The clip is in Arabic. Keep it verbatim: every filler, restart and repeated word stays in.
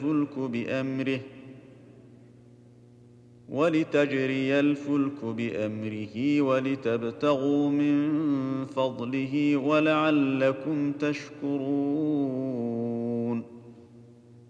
الفلك بأمره ولتجري الفلك بأمره ولتبتغوا من فضله ولعلكم تشكرون